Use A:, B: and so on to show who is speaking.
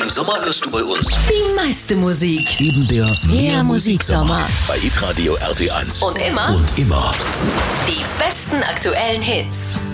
A: Im Sommer hörst du bei uns
B: Die meiste Musik.
A: eben der
B: Mehr Musiksommer.
A: bei Hitradio RT1.
B: Und immer
A: Und immer.
B: die besten aktuellen Hits.